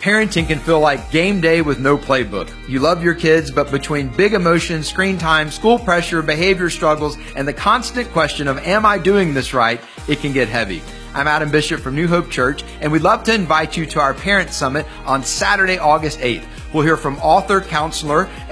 Parenting can feel like game day with no playbook. You love your kids, but between big emotions, screen time, school pressure, behavior struggles, and the constant question of, am I doing this right? It can get heavy. I'm Adam Bishop from New Hope Church, and we'd love to invite you to our Parent Summit on Saturday, August 8th. We'll hear from author, counselor,